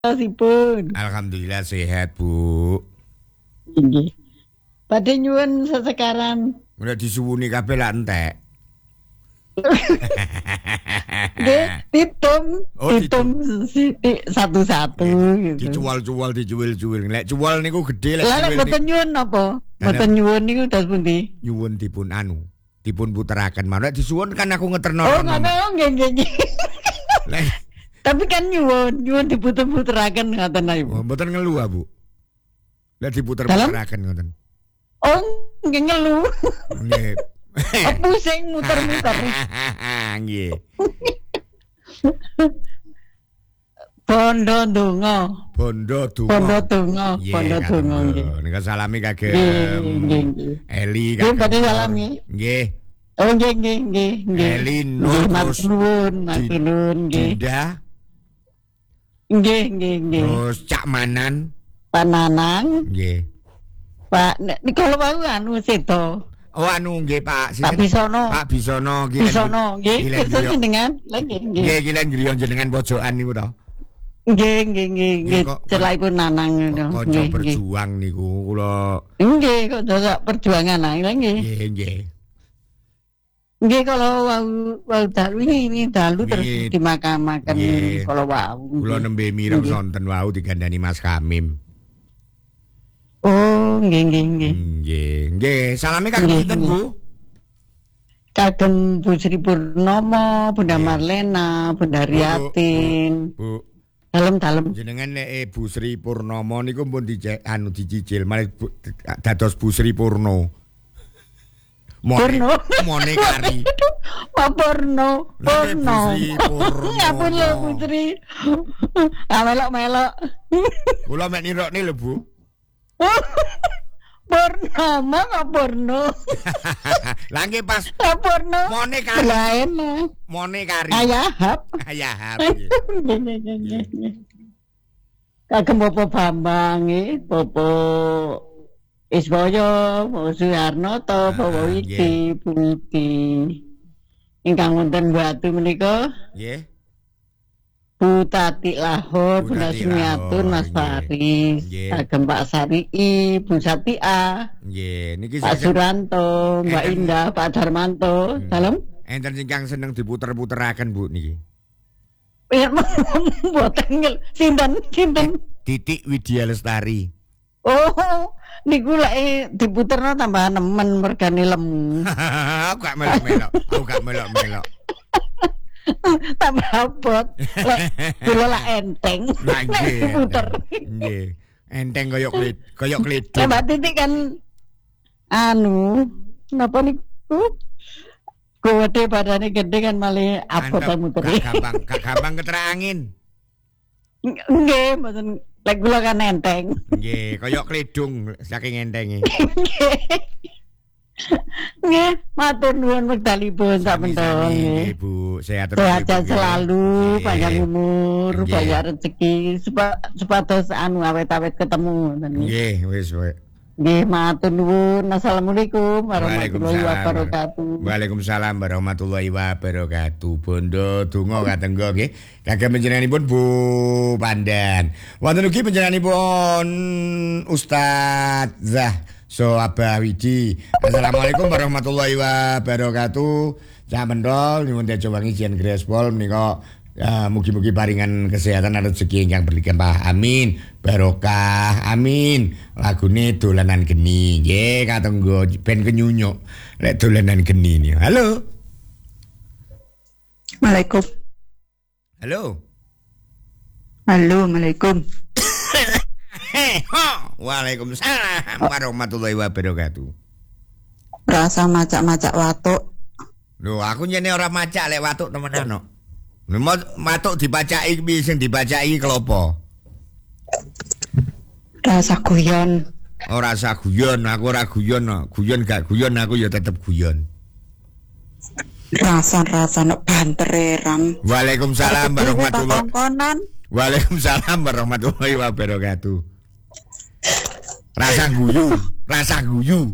Sipun. Alhamdulillah sehat, Bu. Nggih. Badhe nyuwun sesekaran. Udah disuwuni kabeh lak entek. Nggih, ditum, Oh, ditum sithik satu-satu gitu. Dicuwal-cuwal, dicuwil-cuwil. Lek cuwal niku gedhe, lek Lah cuwil mboten nyuwun napa? Mboten nyuwun niku dos pundi? nyuwun dipun puteraken. Malah disuwun kan aku ngeterno. Oh, ngono nggih. Lek Tapi kan nyuwun diputer-puteraken ngoten ae. mboten ngeluh, Bu. Lek diputer-puteraken ngoten. Oh, nggih ngelu. Nggih. Pusing muter-muter. Nggih. Bondo donga. Bondo Bondo donga, bondo donga nggih. Nika salami kagem Nggih. Eli Nggih, badhe salami. Nggih. Oh, nggih. Eli Nur Matur nuwun, nggih. Dinda. Nggih. Terus Cak Manan. Pak Nanang, Nggih. Pak Nikolo wau anu sedo. Oh anu nggih Pak Pak Bisono. Pak Bisono nggih. Bisono nggih, kersa jenengan. Lah nggih. Nggih kilen griya jenengan pojokan niku to. Nggih. Celakipun Nanang ngono. Kanca berjuang niku kula. Nggih, kok dadak perjuangan ae lah nggih. Nggih. Nggih kalau wau dalu ini dalu terus dimakamaken kalau wau. Kula nembe mireng sonten wau digandani Mas Kamim. Oh, nggih. Nggih, salame kagem sinten, Bu? Kagem Bu Sri Purnomo, Bunda Marlena, Bunda Riatin. Bu. Dalem. Jenengan nek Bu Sri Purnomo niku pun dicicil, malah dados Bu Sri Purno. Purno. Mone kari. Pak Purno. Ngapun lho Putri. Melok. Kula mek nirokne lho, Bu. Purnomo kok Purno. Lah nggih pas Purno. Mone kari. Lain. Mone kari. Ayahap. Kagem Bapak Bambang nggih, Bapak Isboyo, Bapak Suharnoto, Bapak Widi, Budi. Ingkang wonten Batu menika Nggih. Bu Tati Lahor, Bu Nasmiatun, Mas Faris, kagem Pak Sarii, Bu Satia, Niki Pak Suranto, Mbak Indah, Pak Darmanto. Salam. Enten ingkang seneng diputer-puteraken, Bu niki. Ya mboten sinten. Titik Widya Lestari. Oh, niku lek diputerno tambah nemen mergane lemu. Aku gak melok. Tambah abot. Lek kula lak enteng. Diputer. Nggih. Enteng koyo kleduk. Mbak Titik kan anu, napa niku? Gede badane gede kan malah abot muter. Gak gampang keterak angin. Nggih, mboten. Lek kula kan enteng. Nggih, kaya kledung saking entenge. Nggih, matur nuwun wekdalipun sak mentol nggih. Bu, sehat selalu, panjang umur, banyak rezeki, supados anu awet-awet ketemu. Nggih, wis wae. Nggih, matur nuwun. Assalamualaikum warahmatullahi wabarakatuh. Waalaikumsalam warahmatullahi wabarakatuh. Bondo donga katenggo nggih. Kagem panjenenganipun Bu Pandan. Wonten ugi panjenenganipun Ustazah Abah Widi. Assalamualaikum warahmatullahi wabarakatuh. Cak Mendol nyuwun diajowangi jian Grespol menika mugi-mugi paringan kesehatan dan rezeki ingkang berlimpah. Amin. Barokah. Amin. Lagune dolanan geni. Nggih, katenggo ben kenyunyuk. Lek dolanan geni niku. Halo. Assalamualaikum. Waalaikumsalam warahmatullahi wabarakatuh. Rasa macak-macak watuk. Lho, aku nyene ora macak lek watuk temenan kok. Watuk dibacaki piye sing dibacaki klopo? Rasa guyon. Ora rasa guyon, aku ora guyon. Guyon gak guyon aku ya tetep guyon. Rasa nek bantere ram. Waalaikumsalam warahmatullahi wabarakatuh. Rasa guyu.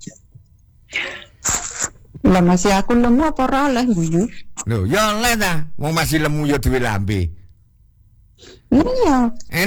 Lah masih aku lemu apa ora oleh guyu? Lho, ya oleh ta. Wong masih lemu ya duwe lambe. Iya.